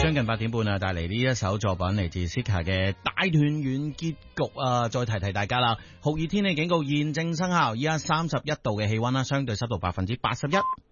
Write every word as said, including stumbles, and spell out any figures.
將近八點半啊，帶嚟呢一首作品嚟自 Sika 嘅《大團圓結局》啊！再提提大家啦，酷熱天氣警告現正生效，依家三十一度嘅氣溫啦，相對濕度百分之八十一。